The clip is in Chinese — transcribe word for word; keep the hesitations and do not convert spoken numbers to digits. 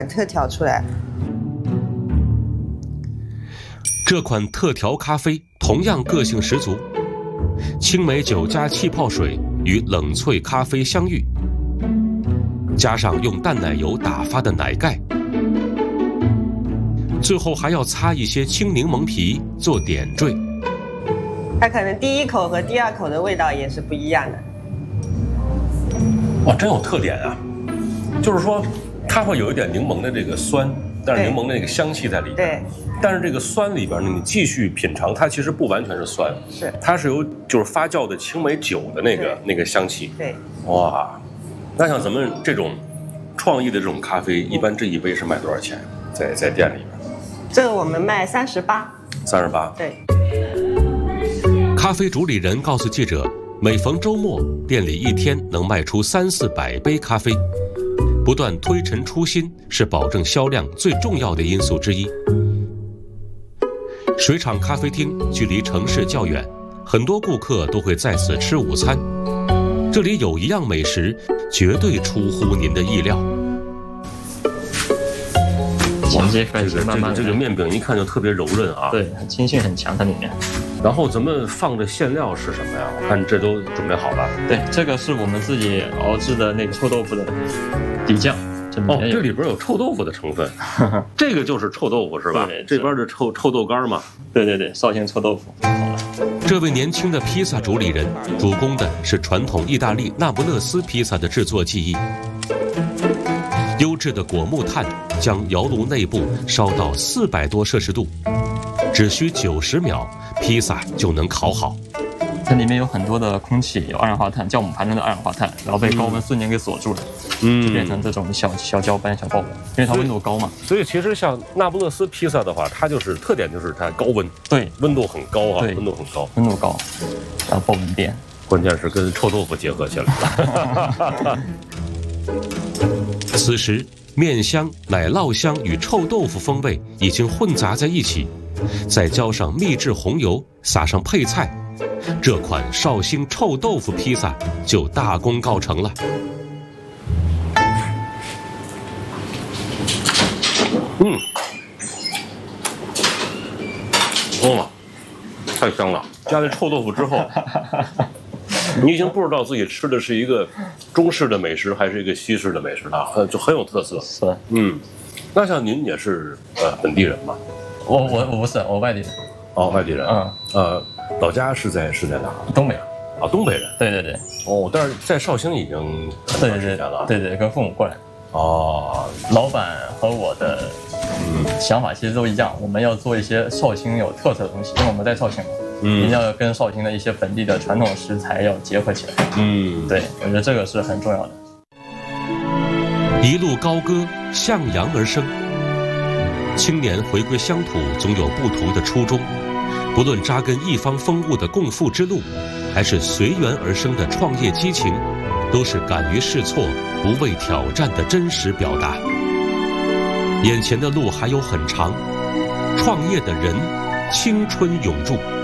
特调出来。 这款特调咖啡同样个性十足，青梅酒加气泡水与冷萃咖啡相遇，加上用淡奶油打发的奶盖，最后还要擦一些青柠檬皮做点缀。 它可能第一口和第二口的味道也是不一样的。 哇，真有特点啊！就是说，它会有一点柠檬的这个酸，但是柠檬的那个香气在里面。 对。 但是这个酸里边呢，你继续品尝，它其实不完全是酸， 是它是有就是发酵的青梅酒的那个那个香气。 对。 哇，那像咱们这种创意的这种咖啡，一般这一杯是卖多少钱？在在店里边？ 这个我们卖三十八。 三十八。 对。 咖啡主理人告诉记者，每逢周末，店里一天能卖出三四百杯咖啡。不断推陈出新是保证销量最重要的因素之一。水厂咖啡厅距离城市较远，很多顾客都会在此吃午餐。这里有一样美食，绝对出乎您的意料。 衔接开始慢慢这个这个面饼一看就特别柔润啊， 对，筋性很强，它里面。 然后咱们放的馅料是什么呀？我看这都准备好了。 对，这个是我们自己熬制的那个臭豆腐的底酱。 哦，这里边有臭豆腐的成分，这个就是臭豆腐是吧？ 对， 这边的臭臭豆干嘛？ 对对对，绍兴臭豆腐。 这位年轻的披萨主理人主攻的是传统意大利那不勒斯披萨的制作技艺。优质的果木炭将窑炉内部烧到四百多摄氏度，只需九十秒，披萨就能烤好。 它里面有很多的空气，有二氧化碳，酵母盘中的二氧化碳，然后被高温瞬间给锁住了，嗯，就变成这种小小焦斑、小爆纹，因为它温度高嘛。 所以其实像那不勒斯披萨的话，它就是特点就是它高温， 对， 温度很高啊， 对， 温度很高， 温度高，然后爆纹变。 关键是跟臭豆腐结合起来了。 此时，面香、奶酪香与臭豆腐风味已经混杂在一起，再浇上秘制红油，撒上配菜，这款绍兴臭豆腐披萨就大功告成了。 嗯，哦，太香了！加了臭豆腐之后，你已经不知道自己吃的是一个中式的美食还是一个西式的美食了，就很有特色。 是， 嗯，那像您也是呃本地人吗？ 我我我不是，我外地人。 哦，外地人。嗯，呃，老家是在是在哪儿？ 东北。 啊，东北人。 对对对。 哦，但是在绍兴已经很长时间了。 对 对, 对对，跟父母过来。 哦， 老板和我的嗯想法其实都一样，我们要做一些绍兴有特色的东西，因为我们在绍兴嘛。嗯，一定要跟绍兴的一些本地的传统食材要结合起来。嗯，对，我觉得这个是很重要的。 一路高歌，向阳而生。青年回归乡土，总有不同的初衷。不论扎根一方风物的共富之路，还是随缘而生的创业激情，都是敢于试错、不畏挑战的真实表达。眼前的路还有很长，创业的人，青春永驻。